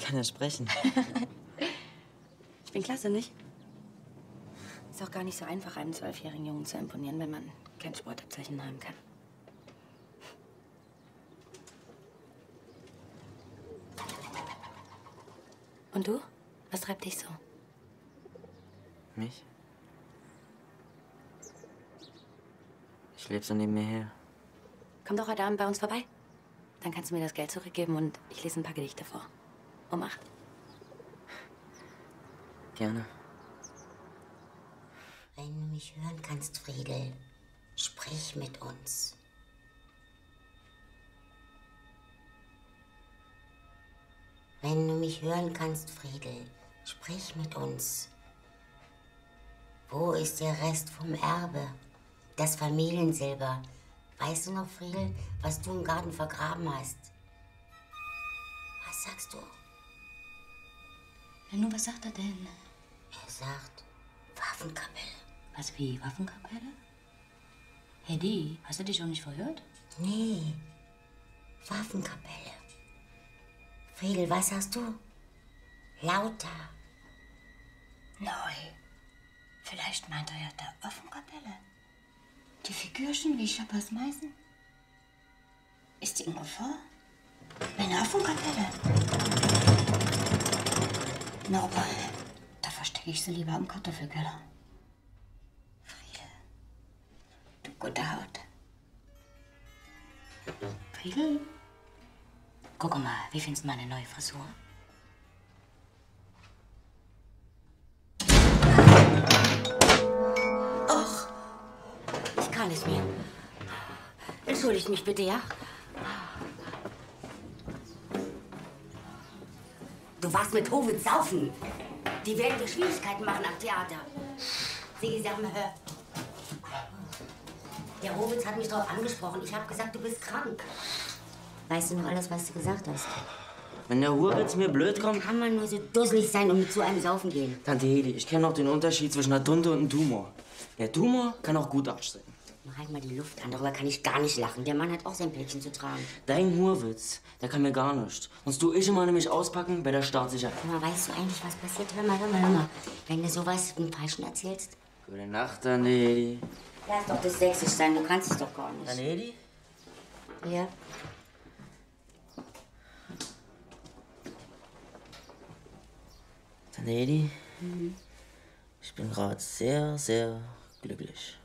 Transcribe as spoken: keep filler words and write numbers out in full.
kann ja sprechen. Ich bin klasse, nicht? Ist auch gar nicht so einfach, einem zwölfjährigen Jungen zu imponieren, wenn man kein Sportabzeichen haben kann. Und du? Was treibt dich so? Mich? Ich lebe so neben mir her. Komm doch heute Abend bei uns vorbei. Dann kannst du mir das Geld zurückgeben und ich lese ein paar Gedichte vor. Um acht. Gerne. Wenn du mich hören kannst, Friedel, sprich mit uns. Wenn du mich hören kannst, Friedel, sprich mit uns. Wo ist der Rest vom Erbe? Das Familiensilber? Weißt du noch, Friedel, was du im Garten vergraben hast? Was sagst du? Ja, nun, was sagt er denn? Er sagt Waffenkapelle. Was, wie? Waffenkapelle? Hedy, hast du dich schon nicht verhört? Nee, Waffenkapelle. Friedel, was sagst du? Lauter. Neu. Vielleicht meint er ja der Waffenkapelle. Die Figürchen wie Schappers Meißen. Ist die in Gefahr? Eine Waffenkapelle. Na, aber da verstecke ich sie lieber im Kartoffelkeller. Friedel, du gute Haut. Friedel? Guck mal, wie findest du meine neue Frisur? Och, ich kann es mir. Entschuldigt mich bitte, ja? Du warst mit Howitt saufen. Die werden dir Schwierigkeiten machen am Theater. Sigi, sag mal, hör. Der Howitt hat mich darauf angesprochen. Ich habe gesagt, du bist krank. Weißt du noch alles, was du gesagt hast? Wenn der Hurwitz mir blöd kommt... Kann man nur so dusselig sein und mit zu einem saufen gehen? Tante Hedi, ich kenne auch den Unterschied zwischen einer Tunte und einem Tumor. Der Tumor kann auch Gutacht sein. Halt mal die Luft an, darüber kann ich gar nicht lachen. Der Mann hat auch sein Päckchen zu tragen. Dein Hurwitz, der kann mir gar nichts. Sonst tu ich immer nämlich auspacken bei der Staatssicherheit. Hör mal, weißt du eigentlich, was passiert? Hör mal, hör mal, hör mal. Wenn du sowas im Falschen erzählst. Gute Nacht, Tante Hedi. Lass doch das Sächsisch sein, du kannst es doch gar nicht. Tante Hedi? Ja. Tante Hedi, mhm. Ich bin gerade sehr, sehr glücklich.